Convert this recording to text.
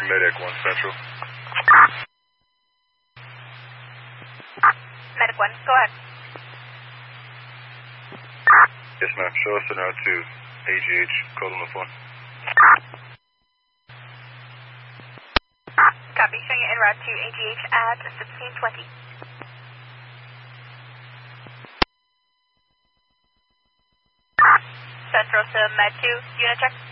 Medic 1 Central. Medic 1, go ahead. Yes, ma'am. Show us en route to AGH, code on the phone. Copy, showing you en route to AGH at 1620. Central to Med 2, unit check.